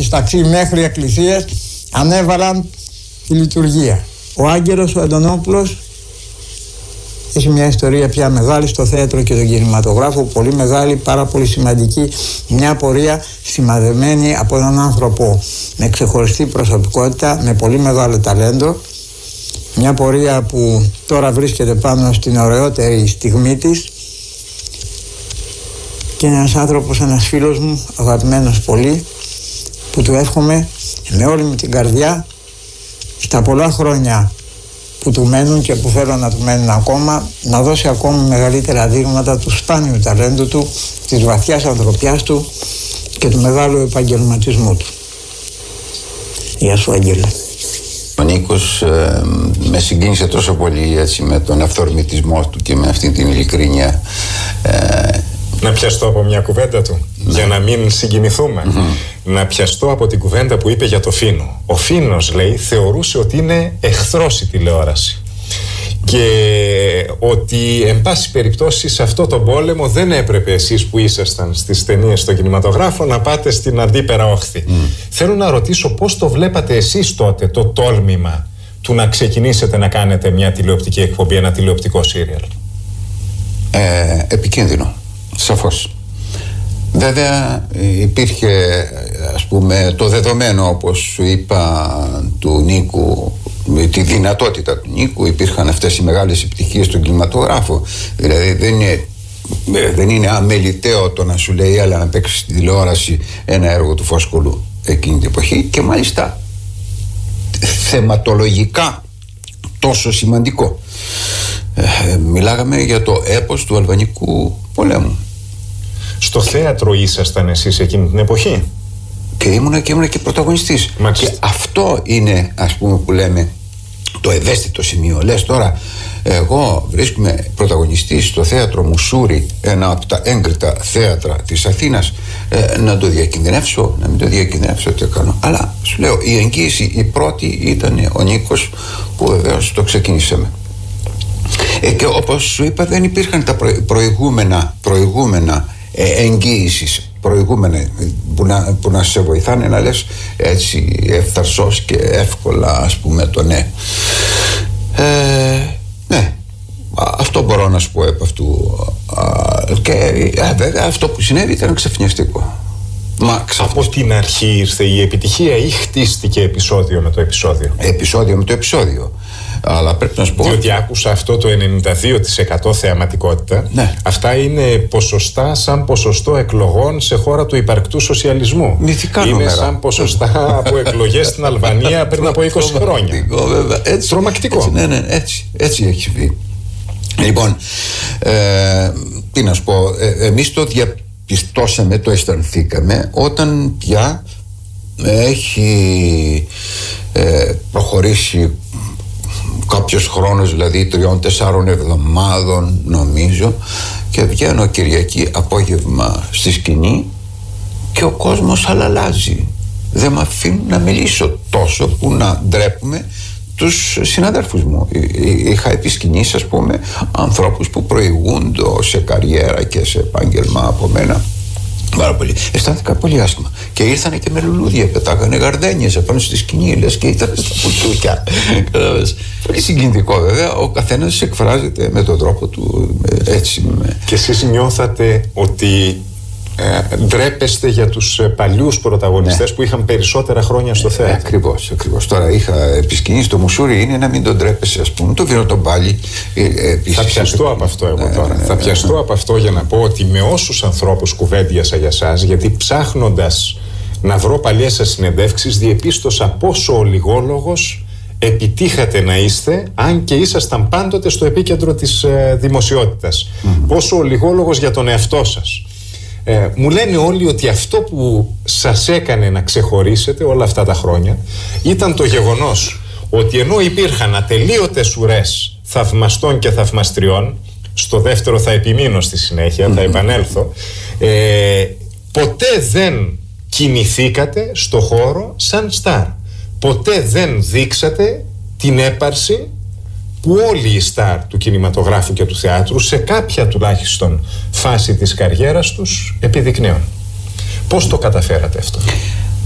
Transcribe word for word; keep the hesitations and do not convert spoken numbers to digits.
τους ταξί μέχρι εκκλησίες ανέβαλαν τη λειτουργία. Ο Άγγελος ο Αντωνόπουλος έχει μια ιστορία πια μεγάλη στο θέατρο και τον κινηματογράφο, πολύ μεγάλη, πάρα πολύ σημαντική, μια πορεία σημαδεμένη από έναν άνθρωπο με ξεχωριστή προσωπικότητα, με πολύ μεγάλο ταλέντο, μια πορεία που τώρα βρίσκεται πάνω στην ωραιότερη στιγμή της και ένας άνθρωπος, ένας φίλος μου, αγαπημένος πολύ, που του εύχομαι με όλη μου την καρδιά στα πολλά χρόνια που του μένουν και που θέλω να του μένουν ακόμα, να δώσει ακόμα μεγαλύτερα δείγματα του σπάνιου ταλέντου του, της βαθιάς ανθρωπιάς του και του μεγάλου επαγγελματισμού του. Γεια σου, Άγγελε. Ο Νίκος ε, με συγκίνησε τόσο πολύ, έτσι, με τον αυθορμητισμό του και με αυτή την ειλικρίνεια. Ε, να πιαστώ από μια κουβέντα του, ναι, για να μην συγκινηθούμε. Mm-hmm. Να πιαστώ από την κουβέντα που είπε για το Φίνο. Ο Φίνος, λέει, θεωρούσε ότι είναι εχθρός η τηλεόραση. Και ότι, εν πάση περιπτώσει, σε αυτό τον πόλεμο δεν έπρεπε εσείς που ήσασταν στις ταινίες στο κινηματογράφο να πάτε στην αντίπερα όχθη. Mm. Θέλω να ρωτήσω πώς το βλέπατε εσείς τότε το τόλμημα του να ξεκινήσετε να κάνετε μια τηλεοπτική εκπομπή, ένα τηλεοπτικό σύριαλ. Ε, επικίνδυνο, σαφώς. Βέβαια υπήρχε, ας πούμε, το δεδομένο, όπως σου είπα, του Νίκου, με τη δυνατότητα του Νίκου, υπήρχαν αυτές οι μεγάλες επιτυχίες στον κινηματογράφο. Δηλαδή δεν είναι, δεν είναι αμεληταίο το να σου λέει έλα να παίξεις στη τηλεόραση ένα έργο του Φόσκολου εκείνη την εποχή, και μάλιστα θεματολογικά τόσο σημαντικό. Ε, μιλάγαμε για το έπος του Αλβανικού πολέμου. Στο θέατρο ήσασταν εσείς εκείνη την εποχή? Και ήμουνα και ήμουνα και πρωταγωνιστής. Μάλιστα. Και αυτό είναι, ας πούμε, που λέμε το ευαίσθητο σημείο. Λες τώρα, εγώ βρίσκομαι πρωταγωνιστής στο θέατρο Μουσούρι, ένα από τα έγκριτα θέατρα της Αθήνας, ε, να το διακινδυνεύσω, να μην το διακινδυνεύσω, τι κάνω. Αλλά σου λέω, η εγγύηση η πρώτη ήταν ο Νίκος, που βεβαίως το ξεκινήσαμε. Ε, και όπως σου είπα, δεν υπήρχαν τα προηγούμενα, προηγούμενα ε, εγγύησης, προηγούμενα που να, που να σε βοηθάνε να λες έτσι ευθαρσός και εύκολα, ας πούμε, το ναι. Ε, ναι, αυτό μπορώ να σου πω επ' αυτού. Και ε, βέβαια αυτό που συνέβη ήταν ξαφνιαστικό. Μα, από την αρχή ήρθε η επιτυχία ή χτίστηκε επεισόδιο με το επεισόδιο? Επεισόδιο με το επεισόδιο. Αλλά πρέπει να σου πω. Διότι άκουσα αυτό το ενενήντα δύο τοις εκατό θεαματικότητα. Ναι. Αυτά είναι ποσοστά σαν ποσοστό εκλογών σε χώρα του υπαρκτού σοσιαλισμού. Μυθικά είναι νούμερα. Σαν ποσοστά από εκλογές στην Αλβανία πριν από είκοσι χρόνια. Βέβαια. Έτσι, τρομακτικό. Έτσι, ναι, ναι, έτσι, έτσι έχει βγει. Λοιπόν, ε, τι να σου πω, ε, εμείς το διαπιστώσαμε, το αισθανθήκαμε όταν πια έχει ε, προχωρήσει κάποιος χρόνος, δηλαδή τριών τεσσάρων εβδομάδων νομίζω, και βγαίνω Κυριακή απόγευμα στη σκηνή και ο κόσμος αλλάζει. Δεν με αφήνουν να μιλήσω τόσο που να ντρέπουμε τους συναδέλφους μου. Είχα επισκηνήσει, ας πούμε, ανθρώπους που προηγούνται σε καριέρα και σε επάγγελμα από μένα πάρα πολύ. Αισθάνθηκα πολύ άσχημα. Και ήρθανε και με λουλούδια, πετάγανε γαρδένιες επάνω στη σκηνή, λες, και ήταν στα πουτσούκια. Πολύ συγκινητικό, βέβαια. Ο καθένας εκφράζεται με τον τρόπο του, έτσι. Και εσείς νιώθατε ότι ε, ντρέπεστε για τους ε, παλιούς πρωταγωνιστές, ναι, που είχαν περισσότερα χρόνια στο θέατρο? Ε, ακριβώς, ακριβώς. Τώρα είχα επισκηνήσει το Μουσούρι, είναι να μην τον ντρέπεσαι, ας πούμε. Το Βίνο τον Πάλι. Ε, ε, θα πιαστώ από αυτό εγώ τώρα. Ναι, ναι, θα πιαστώ ναι. από αυτό για να πω ότι με όσους ανθρώπους κουβέντιασα για σας, γιατί ψάχνοντας να βρω παλιές σας συνεντεύξεις, διεπίστωσα πόσο ολιγόλογος επιτύχατε να είστε, αν και ήσασταν πάντοτε στο επίκεντρο της ε, δημοσιότητας. Mm-hmm. Πόσο ολιγόλογος για τον εαυτό σας. Ε, μου λένε όλοι ότι αυτό που σας έκανε να ξεχωρίσετε όλα αυτά τα χρόνια ήταν το γεγονός ότι ενώ υπήρχαν ατελείωτες ουρές θαυμαστών και θαυμαστριών, στο δεύτερο θα επιμείνω στη συνέχεια, mm-hmm. θα επανέλθω, ε, ποτέ δεν κινηθήκατε στο χώρο σαν στάρ. Ποτέ δεν δείξατε την έπαρση που όλοι οι στάρ του κινηματογράφου και του θεάτρου σε κάποια τουλάχιστον φάση της καριέρας τους επιδεικνύουν. Πώς το καταφέρατε αυτό?